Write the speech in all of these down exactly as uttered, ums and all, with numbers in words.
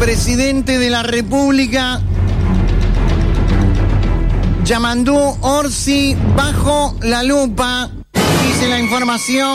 presidente de la República, Yamandú Orsi, bajo la lupa, dice la información.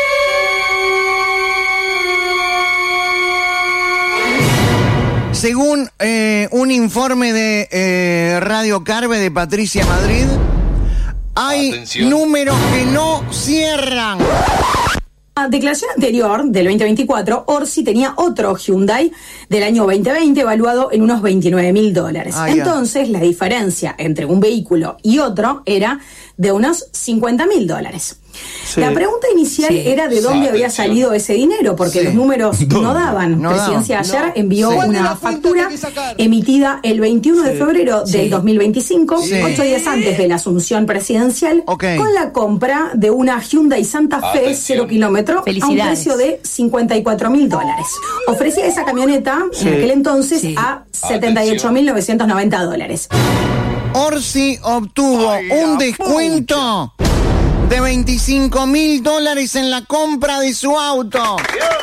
Según eh, un informe de eh, Radio Carve de Patricia Madrid, hay Atención. números que no cierran. La declaración anterior, del veinte veinticuatro, Orsi tenía otro Hyundai del año veinte veinte evaluado en unos veintinueve mil dólares. Ah, Entonces, la diferencia entre un vehículo y otro era de unos cincuenta mil dólares. Sí. La pregunta inicial sí. era de dónde sí. había salido ese dinero, porque sí. los números no daban. No Presidencia daban. ayer no. envió sí. una factura emitida el veintiuno sí. de febrero sí. del dos mil veinticinco, sí. ocho días antes de la asunción presidencial, okay. con la compra de una Hyundai Santa Fe Atención. cero kilómetro a un precio de cincuenta y cuatro mil dólares. Ofrecía esa camioneta sí. en aquel entonces sí. a setenta y ocho mil novecientos noventa dólares. Orsi obtuvo Ay, un descuento de veinticinco mil dólares en la compra de su auto.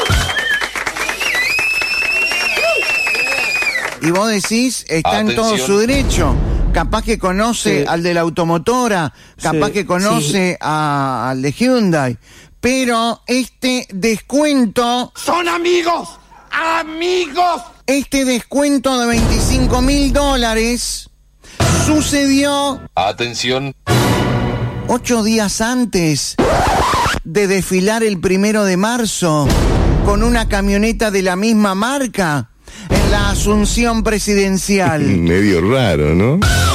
Y vos decís, está Atención. en todo su derecho. Capaz que conoce sí. al de la automotora, capaz sí. que conoce sí. a, al de Hyundai. Pero este descuento... ¡Son amigos! ¡Amigos! Este descuento de veinticinco mil dólares sucedió... Atención. Ocho días antes de desfilar el primero de marzo con una camioneta de la misma marca en la asunción presidencial. Medio raro, ¿no?